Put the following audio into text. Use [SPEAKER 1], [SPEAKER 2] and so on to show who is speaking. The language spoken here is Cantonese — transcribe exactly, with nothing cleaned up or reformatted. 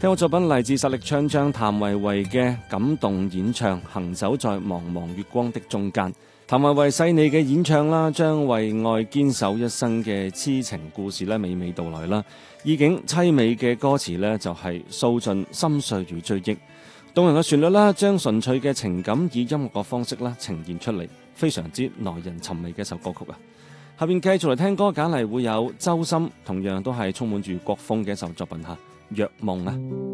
[SPEAKER 1] 聽過作品嚟自實力唱將譚維維嘅感動演唱《行走在茫茫月光的中間》。譚維維細膩嘅演唱啦，將為愛堅守一生嘅痴情故事咧娓娓道來啦。意境凄美嘅歌詞咧就係訴盡心碎與追憶，動人嘅旋律啦，將純粹嘅情感以音樂嘅方式啦呈現出嚟，非常之耐人尋味嘅一首歌曲啊！下邊繼續嚟聽歌，揀嚟會有周深，同樣都係充滿住國風嘅一首作品吓，《若夢》啊。